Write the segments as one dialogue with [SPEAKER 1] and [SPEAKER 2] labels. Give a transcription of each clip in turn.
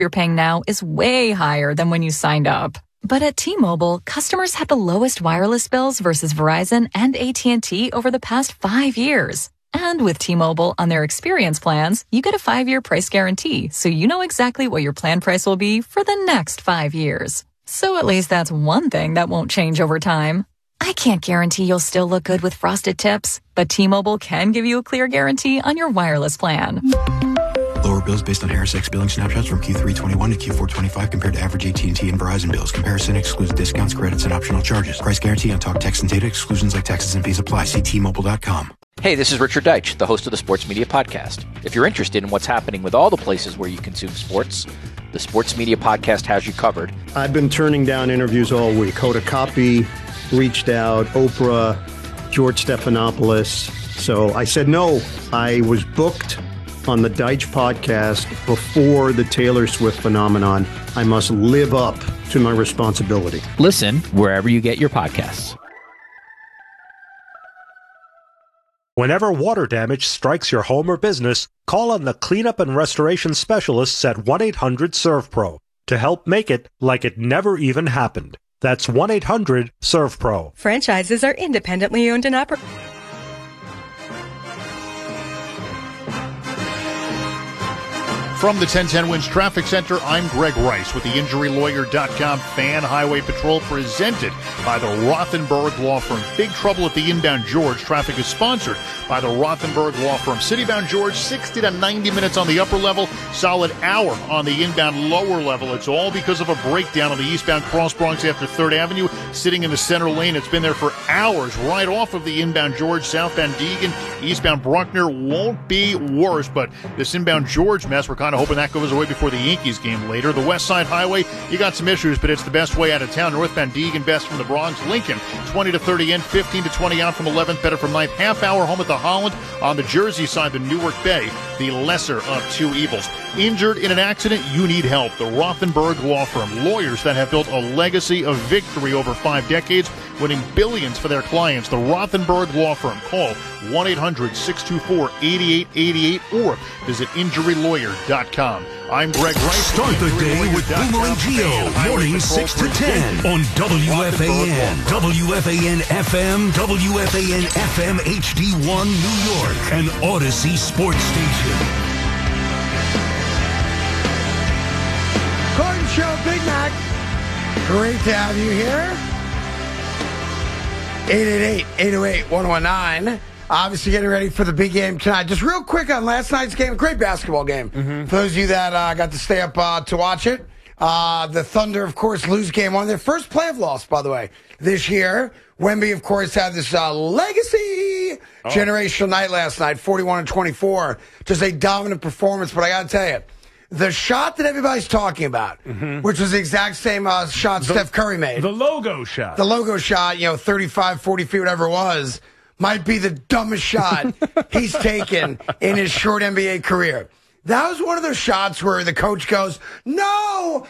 [SPEAKER 1] you're paying now is way higher than when you signed up. But at T-Mobile, customers have the lowest wireless bills versus Verizon and AT&T over the past 5 years. And with T-Mobile on their experience plans, you get a 5-year price guarantee, so you know exactly what your plan price will be for the next 5 years. So at least that's one thing that won't change over time. I can't guarantee you'll still look good with frosted tips, but T-Mobile can give you a clear guarantee on your wireless plan.
[SPEAKER 2] Lower bills based on HarrisX billing snapshots from Q321 to Q425 compared to average AT&T and Verizon bills. Comparison excludes discounts, credits, and optional charges. Price guarantee on talk, text, and data. Exclusions like taxes and fees apply. See T-Mobile.com.
[SPEAKER 3] Hey, this is Richard Deitch, the host of the Sports Media Podcast. If you're interested in what's happening with all the places where you consume sports, the Sports Media Podcast has you covered.
[SPEAKER 4] I've been turning down interviews all week. Hoda Kotb reached out, Oprah, George Stephanopoulos. So I said no. I was booked on the Deitch podcast before the Taylor Swift phenomenon. I must live up to my responsibility.
[SPEAKER 3] Listen wherever you get your podcasts.
[SPEAKER 5] Whenever water damage strikes your home or business, call on the cleanup and restoration specialists at 1-800-SERVPRO to help make it like it never even happened. That's 1-800-SERVPRO.
[SPEAKER 6] Franchises are independently owned and operated.
[SPEAKER 7] From the 1010 Wins Traffic Center, I'm Greg Rice with the InjuryLawyer.com Fan Highway Patrol presented by the Rothenberg Law Firm. Big trouble at the inbound George. Traffic is sponsored by the Rothenberg Law Firm. Citybound George, 60 to 90 minutes on the upper level, solid hour on the inbound lower level. It's all because of a breakdown on the eastbound Cross Bronx after 3rd Avenue, sitting in the center lane. It's been there for hours right off of the inbound George, southbound Deegan, eastbound Bruckner. Won't be worse, but this inbound George mess, we're kind of hoping that goes away before the Yankees game later. The West Side Highway, you got some issues, but it's the best way out of town. Northbound Deegan, best from the Bronx. Lincoln, 20 to 30 in, 15 to 20 out from 11th, better from 9th. Half hour home at the Holland. On the Jersey side, the Newark Bay, the lesser of two evils. Injured in an accident, you need help. The Rothenberg Law Firm, lawyers that have built a legacy of victory over 5 decades, winning billions for their clients. The Rothenberg Law Firm. Call 1-800-624-8888 or visit InjuryLawyer.com. I'm Greg Rice.
[SPEAKER 8] Start the day with Boomer and Gio, mornings 6 to 10 on WFAN, WFAN FM, WFAN FM HD1 New York, and Odyssey Sports Station.
[SPEAKER 9] Gordon Show, Big Mac. Great to have you here. 888-808-119. Obviously getting ready for the big game tonight. Just real quick on last night's game. Great basketball game. For those of you that got to stay up to watch it. The Thunder, of course, lose game one. Their first playoff loss, by the way, this year. Wemby, of course, had this legacy generational night last night, 41-24. Just a dominant performance. But I got to tell you, the shot that everybody's talking about, which was the exact same shot Steph Curry made.
[SPEAKER 10] The logo shot.
[SPEAKER 9] The logo shot, 35, 40 feet, whatever it was, might be the dumbest shot he's taken in his short NBA career. That was one of those shots where the coach goes, no,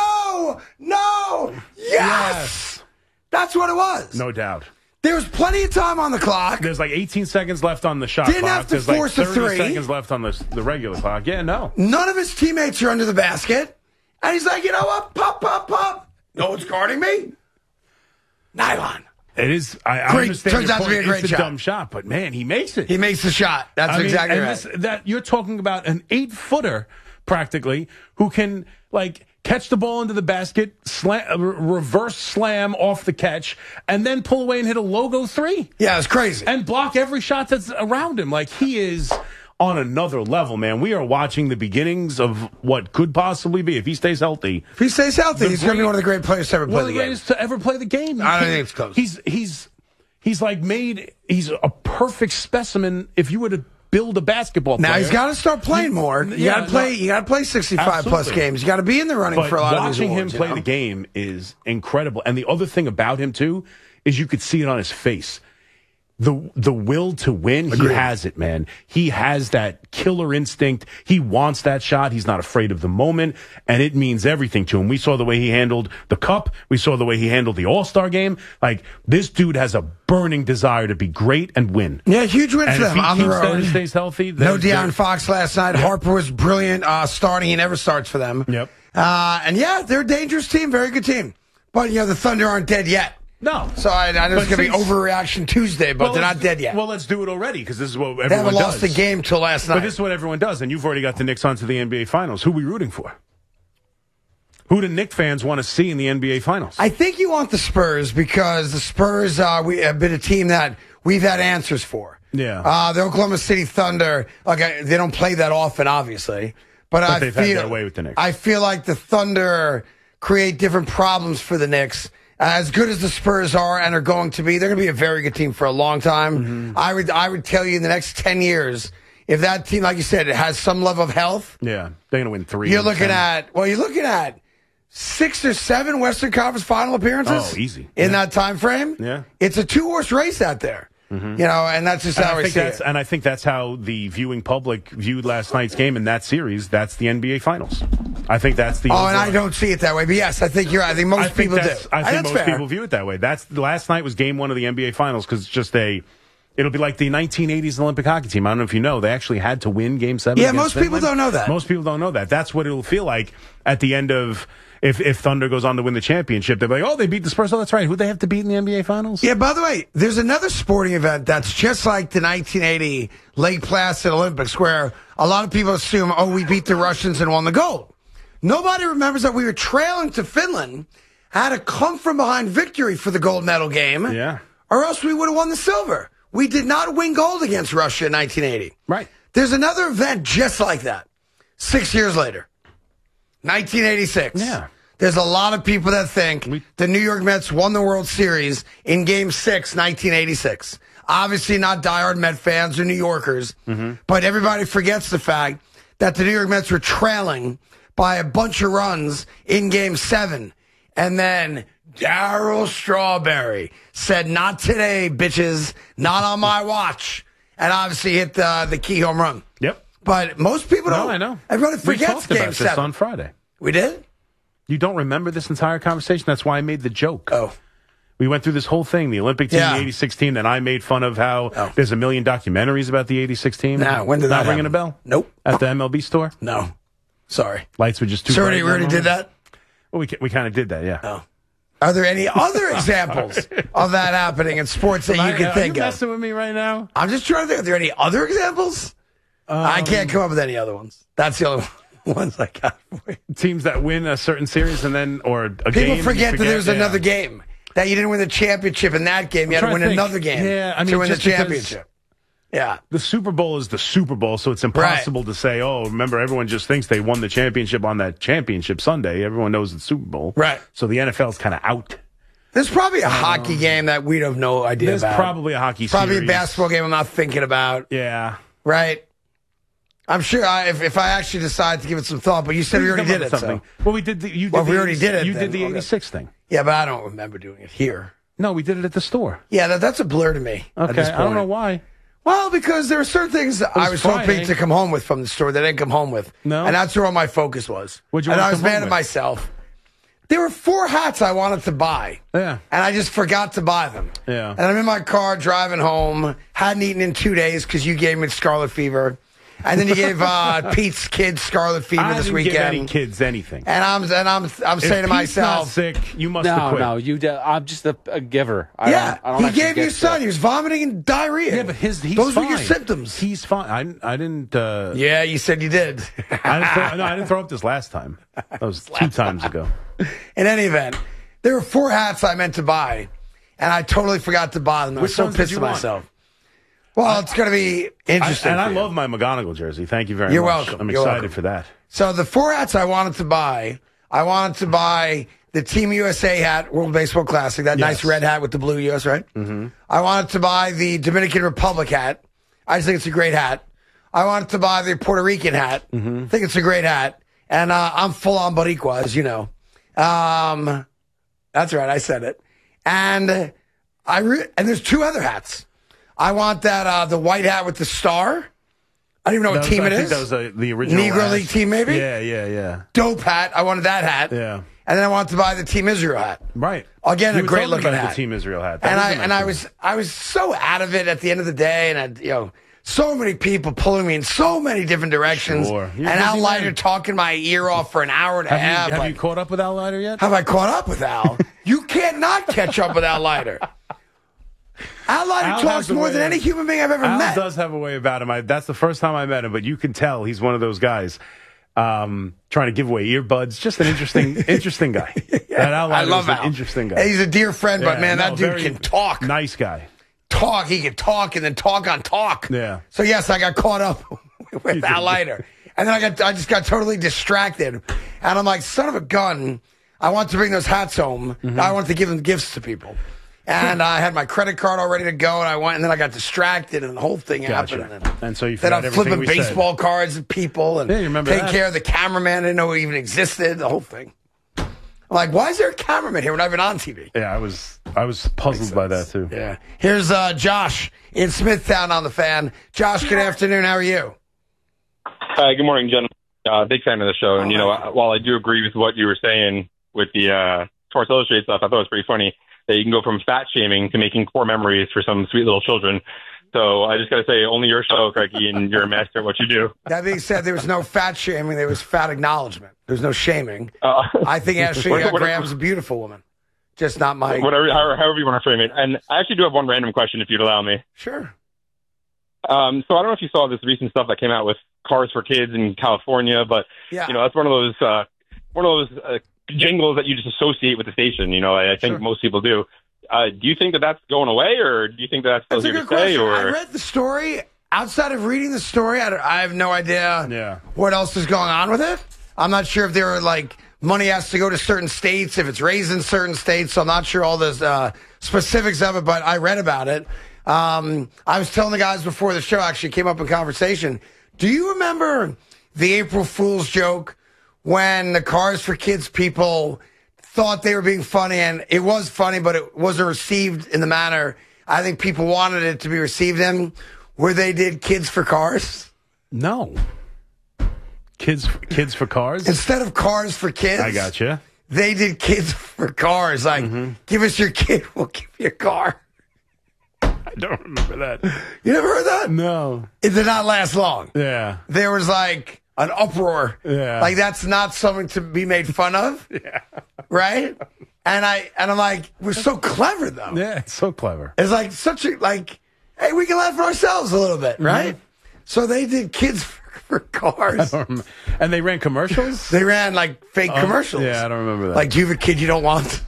[SPEAKER 9] yes! That's what it was.
[SPEAKER 10] No doubt.
[SPEAKER 9] There was plenty of time on the clock.
[SPEAKER 10] There's like 18 seconds left on the shot
[SPEAKER 9] Didn't
[SPEAKER 10] clock.
[SPEAKER 9] have to
[SPEAKER 10] There's
[SPEAKER 9] force
[SPEAKER 10] like
[SPEAKER 9] a
[SPEAKER 10] 30
[SPEAKER 9] three.
[SPEAKER 10] seconds left on the regular clock. Yeah, no.
[SPEAKER 9] None of his teammates are under the basket. And he's like, you know what? Pop. No one's guarding me. Nylon.
[SPEAKER 10] It is. I understand.
[SPEAKER 9] Turns out to be a great
[SPEAKER 10] it's
[SPEAKER 9] shot.
[SPEAKER 10] a dumb shot, but man, he makes it.
[SPEAKER 9] He makes the shot. That's exactly right.
[SPEAKER 10] That you're talking about an 8-footer practically who can catch the ball into the basket, reverse slam off the catch, and then pull away and hit a logo three.
[SPEAKER 9] Yeah, it's crazy.
[SPEAKER 10] And block every shot that's around him. He is on another level, man. We are watching the beginnings of what could possibly be, if he stays healthy.
[SPEAKER 9] If he stays healthy, he's going to be one of the great players to ever play the game.
[SPEAKER 10] One of the greatest to ever play the game.
[SPEAKER 9] I don't think it's close.
[SPEAKER 10] He's a perfect specimen if you were to build a basketball player.
[SPEAKER 9] Now he's got to start playing more. You got to play 65 plus games. You got to be in the running for a lot of these awards.
[SPEAKER 10] Watching him play the game is incredible. And the other thing about him too is you could see it on his face. The will to win, Agreed. He has it, man. He has that killer instinct. He wants that shot. He's not afraid of the moment, and it means everything to him. We saw the way he handled the Cup. We saw the way he handled the All-Star game. This dude has a burning desire to be great and win.
[SPEAKER 9] Yeah, huge win for them on the road.
[SPEAKER 10] And stays healthy.
[SPEAKER 9] No De'Aaron Fox last night. Yep. Harper was brilliant starting. He never starts for them.
[SPEAKER 10] Yep.
[SPEAKER 9] And yeah, they're a dangerous team, very good team. But, the Thunder aren't dead yet.
[SPEAKER 10] No.
[SPEAKER 9] So I know it's going to be overreaction Tuesday, but they're not dead yet.
[SPEAKER 10] Well, let's do it already, because this is what everyone does.
[SPEAKER 9] They haven't lost a game till last night.
[SPEAKER 10] But this is what everyone does, and you've already got the Knicks onto the NBA Finals. Who are we rooting for? Who do Knicks fans want to see in the NBA Finals?
[SPEAKER 9] I think you want the Spurs, because the Spurs we have been a team that we've had answers for.
[SPEAKER 10] Yeah.
[SPEAKER 9] The Oklahoma City Thunder, they don't play that often, obviously. But
[SPEAKER 10] they've had their way with the Knicks.
[SPEAKER 9] I feel like the Thunder create different problems for the Knicks. As good as the Spurs are and are going to be, they're going to be a very good team for a long time. Mm-hmm. I would tell you in the next 10 years, if that team, like you said, it has some level of health.
[SPEAKER 10] Yeah, they're going to win 3.
[SPEAKER 9] You're looking at 6 or 7 Western Conference Final appearances.
[SPEAKER 10] Oh, easy.
[SPEAKER 9] In that time frame.
[SPEAKER 10] Yeah.
[SPEAKER 9] It's a 2-horse race out there. Mm-hmm. And that's just how I see it.
[SPEAKER 10] And I think that's how the viewing public viewed last night's game in that series. That's the NBA Finals. I think that's the.
[SPEAKER 9] And I don't see it that way. But yes, I think you're right. I think most people do.
[SPEAKER 10] I think most people view it that way. Last night was game 1 of the NBA Finals, because it's just it'll be like the 1980s Olympic hockey team. I don't know if you know, they actually had to win Game 7.
[SPEAKER 9] Yeah, most people don't know that.
[SPEAKER 10] Most people don't know that. That's what it'll feel like at the end of. If Thunder goes on to win the championship, they'll be like, they beat the Spurs. Oh, that's right. Who'd they have to beat in the NBA Finals?
[SPEAKER 9] Yeah, by the way, there's another sporting event that's just like the 1980 Lake Placid Olympics, where a lot of people assume, we beat the Russians and won the gold. Nobody remembers that we were trailing to Finland, had a come-from-behind victory for the gold medal game, or else we would have won the silver. We did not win gold against Russia in 1980.
[SPEAKER 10] Right.
[SPEAKER 9] There's another event just like that, 6 years later. 1986.
[SPEAKER 10] Yeah.
[SPEAKER 9] There's a lot of people that think the New York Mets won the World Series in Game 6, 1986. Obviously not diehard Met fans or New Yorkers, but everybody forgets the fact that the New York Mets were trailing by a bunch of runs in Game 7. And then Darryl Strawberry said, "Not today, bitches. Not on my watch." And obviously hit the key home run.
[SPEAKER 10] Yep.
[SPEAKER 9] But most people don't.
[SPEAKER 10] No, I know.
[SPEAKER 9] Everybody forgets Game 7.
[SPEAKER 10] We talked about this on Friday.
[SPEAKER 9] We did?
[SPEAKER 10] You don't remember this entire conversation? That's why I made the joke.
[SPEAKER 9] Oh.
[SPEAKER 10] We went through this whole thing, the Olympic team, the 86 team, then I made fun of how there's a million documentaries about the 86 team.
[SPEAKER 9] No, when did that
[SPEAKER 10] Not ringing
[SPEAKER 9] happen?
[SPEAKER 10] a bell?
[SPEAKER 9] Nope.
[SPEAKER 10] At the MLB store?
[SPEAKER 9] No. Sorry.
[SPEAKER 10] Lights were just too
[SPEAKER 9] So
[SPEAKER 10] bright.
[SPEAKER 9] we already did that?
[SPEAKER 10] Well, we kind of did that, yeah.
[SPEAKER 9] Oh. Are there any other examples of that happening in sports that you can think
[SPEAKER 10] Are you
[SPEAKER 9] of?
[SPEAKER 10] messing with me right now?
[SPEAKER 9] I'm just trying to think. Are there any other examples? I can't come up with any other ones. That's the only ones I got for you.
[SPEAKER 10] Teams that win a certain series and then, or a
[SPEAKER 9] People
[SPEAKER 10] game.
[SPEAKER 9] People forget that there's another game. That you didn't win the championship in that game. You had to win another game to win the championship. Yeah.
[SPEAKER 10] The Super Bowl is the Super Bowl, so it's impossible to say, remember, everyone just thinks they won the championship on that championship Sunday. Everyone knows it's Super Bowl.
[SPEAKER 9] Right.
[SPEAKER 10] So the NFL's kind of out.
[SPEAKER 9] There's probably a hockey game that we have no idea about.
[SPEAKER 10] There's probably a hockey
[SPEAKER 9] Probably
[SPEAKER 10] series.
[SPEAKER 9] a basketball game I'm not thinking about.
[SPEAKER 10] Yeah.
[SPEAKER 9] Right. I'm sure if I actually decide to give it some thought, but you said we already did it. So.
[SPEAKER 10] Well, we did. We
[SPEAKER 9] already did it.
[SPEAKER 10] You did the 86 thing.
[SPEAKER 9] Yeah, but I don't remember doing it here.
[SPEAKER 10] No, we did it at the store.
[SPEAKER 9] Yeah, that's a blur to me.
[SPEAKER 10] Okay,
[SPEAKER 9] at this point.
[SPEAKER 10] I don't know why.
[SPEAKER 9] Well, because there were certain things I was hoping to come home with from the store that I didn't come home with.
[SPEAKER 10] No.
[SPEAKER 9] And that's where all my focus was.
[SPEAKER 10] What'd you want
[SPEAKER 9] and
[SPEAKER 10] to
[SPEAKER 9] I was
[SPEAKER 10] come home
[SPEAKER 9] mad at
[SPEAKER 10] with?
[SPEAKER 9] myself. There were 4 hats I wanted to buy.
[SPEAKER 10] Yeah.
[SPEAKER 9] And I just forgot to buy them.
[SPEAKER 10] Yeah.
[SPEAKER 9] And I'm in my car driving home. Hadn't eaten in 2 days because you gave me scarlet fever. And then you gave Pete's kids scarlet fever this weekend.
[SPEAKER 10] I didn't give any kids anything.
[SPEAKER 9] And I'm saying to myself,
[SPEAKER 10] not sick, you must have quit.
[SPEAKER 11] No, I'm just a giver.
[SPEAKER 9] I don't
[SPEAKER 11] he
[SPEAKER 9] gave you son. He was vomiting and diarrhea.
[SPEAKER 10] Yeah, but he's
[SPEAKER 9] those
[SPEAKER 10] fine.
[SPEAKER 9] were your symptoms.
[SPEAKER 10] He's fine. I didn't.
[SPEAKER 9] Yeah, you said you did.
[SPEAKER 10] I didn't throw up this last time. That was 2 times ago.
[SPEAKER 9] In any event, there were 4 hats I meant to buy, and I totally forgot to buy them. I was so pissed at myself. Well, it's going to be interesting.
[SPEAKER 10] I love my McGonagall jersey. Thank you very much.
[SPEAKER 9] You're welcome.
[SPEAKER 10] I'm excited for that.
[SPEAKER 9] So the 4 hats I wanted to buy the Team USA hat, World Baseball Classic, that nice red hat with the blue US, right? Mm-hmm. I wanted to buy the Dominican Republic hat. I just think it's a great hat. I wanted to buy the Puerto Rican hat. Mm-hmm. I think it's a great hat. And I'm full on Boricua, as you know. That's right, I said it. And there's 2 other hats. I want that the white hat with the star. I don't even know what team it is.
[SPEAKER 10] I think that was the original
[SPEAKER 9] Negro League team, maybe?
[SPEAKER 10] Yeah.
[SPEAKER 9] Dope hat. I wanted that hat.
[SPEAKER 10] Yeah.
[SPEAKER 9] And then I wanted to buy the Team Israel hat.
[SPEAKER 10] Right.
[SPEAKER 9] Again, a great looking
[SPEAKER 10] hat.
[SPEAKER 9] hat.
[SPEAKER 10] The Team Israel hat.
[SPEAKER 9] And I was so out of it at the end of the day, and So many people pulling me in so many different directions.
[SPEAKER 10] Sure.
[SPEAKER 9] And Al Leiter talking my ear off for an hour and a half.
[SPEAKER 10] Have you caught up with Al Leiter yet?
[SPEAKER 9] Have I caught up with Al? You can't not catch up with Al Leiter. Al Leiter talks more than any human being I've ever met.
[SPEAKER 10] Al does have a way about him. That's the first time I met him, but you can tell he's one of those guys trying to give away earbuds. Just an interesting guy. That Al Leiter
[SPEAKER 9] I love
[SPEAKER 10] is an
[SPEAKER 9] Al.
[SPEAKER 10] interesting guy.
[SPEAKER 9] He's a dear friend, but man, that dude can talk.
[SPEAKER 10] Nice guy.
[SPEAKER 9] He can talk and then talk on talk.
[SPEAKER 10] Yeah.
[SPEAKER 9] So yes, I got caught up with Al Leiter. And then I just got totally distracted. And I'm like, son of a gun, I want to bring those hats home. I want to give them gifts to people. And I had my credit card all ready to go, and I went, and then I got distracted, and the whole thing happened.
[SPEAKER 10] And so you
[SPEAKER 9] then I'm
[SPEAKER 10] everything
[SPEAKER 9] flipping
[SPEAKER 10] we
[SPEAKER 9] baseball
[SPEAKER 10] said.
[SPEAKER 9] cards at people and taking care of the cameraman. I didn't know he even existed. The whole thing. I'm like, why is there a cameraman here? We're not even on TV.
[SPEAKER 10] Yeah, I was puzzled by that too.
[SPEAKER 9] Yeah. Here's Josh in Smithtown on the Fan. Josh, good afternoon. How are you?
[SPEAKER 12] Hi, good morning, gentlemen. Big fan of the show. And, while I do agree with what you were saying with the Sports Illustrated stuff, I thought it was pretty funny that you can go from fat shaming to making core memories for some sweet little children. So I just got to say, only your show, Craigie, and you're a master at what you do.
[SPEAKER 9] That being said, there was no fat shaming. There was fat acknowledgement. There's no shaming. I think Ashley Graham's a beautiful woman. Just not my...
[SPEAKER 12] However you want to frame it. And I actually do have one random question, if you'd allow me.
[SPEAKER 9] Sure.
[SPEAKER 12] So I don't know if you saw this recent stuff that came out with Cars for Kids in California, but, that's one of those jingles that you just associate with the station. I think most people do. Do you think that that's going away, or do you think that's still here to stay? Or
[SPEAKER 9] I read the story. Outside of reading the story, I have no idea what else is going on with it. I'm not sure if there are money has to go to certain states, if it's raised in certain states. So I'm not sure all the specifics of it, but I read about it. I was telling the guys before the show, actually came up in conversation. Do you remember the April Fool's joke when the Cars for Kids people thought they were being funny, and it was funny, but it wasn't received in the manner I think people wanted it to be received in, where they did Kids for Cars?
[SPEAKER 10] No. Kids for Cars?
[SPEAKER 9] Instead of Cars for Kids.
[SPEAKER 10] I gotcha.
[SPEAKER 9] They did Kids for Cars. Give us your kid, we'll give you a car.
[SPEAKER 10] I don't remember that.
[SPEAKER 9] You never heard that?
[SPEAKER 10] No.
[SPEAKER 9] It did not last long.
[SPEAKER 10] Yeah.
[SPEAKER 9] There was an uproar.
[SPEAKER 10] Yeah.
[SPEAKER 9] That's not something to be made fun of.
[SPEAKER 10] Yeah.
[SPEAKER 9] Right? And I'm like, we're so clever though.
[SPEAKER 10] Yeah, it's so clever.
[SPEAKER 9] It's such a hey, we can laugh at ourselves a little bit, right? So they did Kids for Cars.
[SPEAKER 10] And they ran commercials?
[SPEAKER 9] They ran fake commercials.
[SPEAKER 10] Yeah, I don't remember that.
[SPEAKER 9] Do you have a kid you don't want?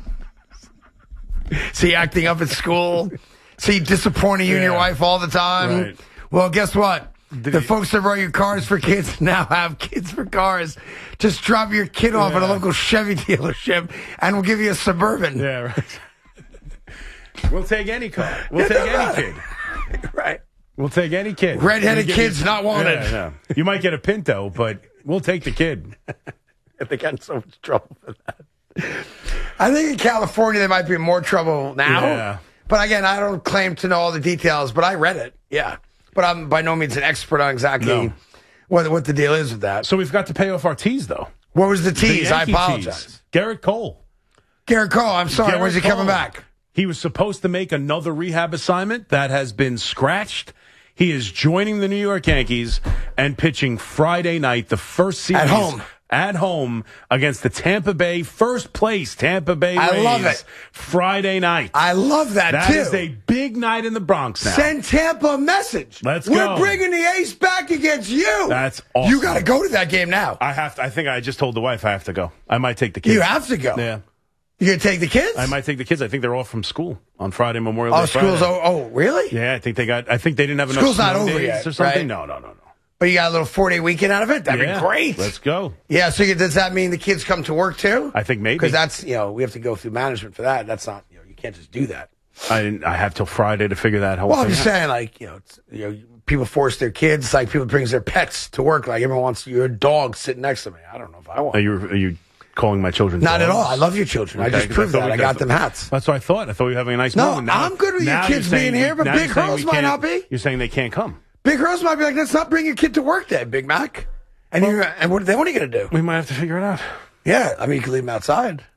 [SPEAKER 9] See acting up at school? See disappointing you and your wife all the time?
[SPEAKER 10] Right.
[SPEAKER 9] Well, guess what? The folks that run your Cars for Kids now have Kids for Cars. Just drop your kid off at a local Chevy dealership, and we'll give you a Suburban.
[SPEAKER 10] Yeah, right. We'll take any car. We'll take any kid.
[SPEAKER 9] Right.
[SPEAKER 10] We'll take any kid.
[SPEAKER 9] Redheaded kids not wanted.
[SPEAKER 10] Yeah. You might get a Pinto, but we'll take the kid.
[SPEAKER 9] They got in so much trouble for that. I think in California they might be in more trouble now.
[SPEAKER 10] Yeah.
[SPEAKER 9] But again, I don't claim to know all the details, but I read it. Yeah. But I'm by no means an expert on exactly what the deal is with that.
[SPEAKER 10] So we've got to pay off our teas, though.
[SPEAKER 9] What was the tease? I apologize.
[SPEAKER 10] Tease. Garrett Cole.
[SPEAKER 9] I'm sorry. When's he coming back?
[SPEAKER 10] He was supposed to make another rehab assignment that has been scratched. He is joining the New York Yankees and pitching Friday night, the first series. At home against the Tampa Bay, first place Tampa Bay Rays. I
[SPEAKER 9] love it.
[SPEAKER 10] Friday night.
[SPEAKER 9] I love that, too.
[SPEAKER 10] That is a big night in the Bronx now.
[SPEAKER 9] Send Tampa a message.
[SPEAKER 10] Let's
[SPEAKER 9] go.
[SPEAKER 10] We're
[SPEAKER 9] bringing the ace back against you.
[SPEAKER 10] That's awesome.
[SPEAKER 9] You got to go to that game now.
[SPEAKER 10] I think I just told the wife I have to go. I might take the kids.
[SPEAKER 9] You have to go?
[SPEAKER 10] Yeah.
[SPEAKER 9] You going to take the kids?
[SPEAKER 10] I might take the kids. I think they're off from school on Friday, Memorial Day.
[SPEAKER 9] School's really?
[SPEAKER 10] Yeah, I think they didn't have enough
[SPEAKER 9] school's not over
[SPEAKER 10] days
[SPEAKER 9] yet,
[SPEAKER 10] or something.
[SPEAKER 9] Right?
[SPEAKER 10] No.
[SPEAKER 9] But you got a little 4-day weekend out of it? That'd be great.
[SPEAKER 10] Let's go.
[SPEAKER 9] Yeah, so does that mean the kids come to work too?
[SPEAKER 10] I think maybe.
[SPEAKER 9] Because that's, we have to go through management for that. That's not, you can't just do that.
[SPEAKER 10] I have till Friday to figure that whole thing out.
[SPEAKER 9] Well, I'm just saying, people force their kids, people brings their pets to work. Everyone wants your dog sitting next to me. I don't know if I want.
[SPEAKER 10] Are you calling my children
[SPEAKER 9] Not
[SPEAKER 10] dogs?
[SPEAKER 9] at all. I love your children.
[SPEAKER 10] Okay,
[SPEAKER 9] I just proved that. I got them hats.
[SPEAKER 10] That's what I thought. I thought we were having a nice moment. Now,
[SPEAKER 9] I'm good with your kids being here, but Big Hurls might not be.
[SPEAKER 10] You're saying they can't come.
[SPEAKER 9] Big Hurls might be like, let's not bring your kid to work day, Big Mac. And what are you going to do?
[SPEAKER 10] We might have to figure it out.
[SPEAKER 9] Yeah, you can leave them outside.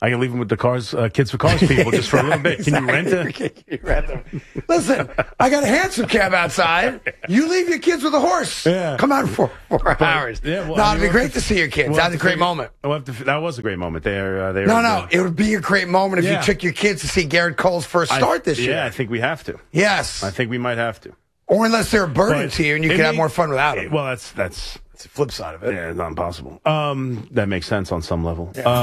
[SPEAKER 10] I can leave them with the cars, Kids for Cars people just for a little bit. Can you rent them?
[SPEAKER 9] Listen, I got a handsome cab outside. You leave your kids with a horse.
[SPEAKER 10] Yeah.
[SPEAKER 9] Come out for 4 hours.
[SPEAKER 10] Yeah, well,
[SPEAKER 9] it'd be great to see your kids. That's a great moment.
[SPEAKER 10] That was a great moment.
[SPEAKER 9] No, it would be a great moment if you took your kids to see Garrett Cole's first start this year.
[SPEAKER 10] Yeah, I think we have to.
[SPEAKER 9] Yes.
[SPEAKER 10] I think we might have to.
[SPEAKER 9] Or unless they're a burden to you and you can have more fun without them.
[SPEAKER 10] Well, that's
[SPEAKER 9] the flip side of it.
[SPEAKER 10] Yeah, it's not impossible. That makes sense on some level.
[SPEAKER 9] Yeah.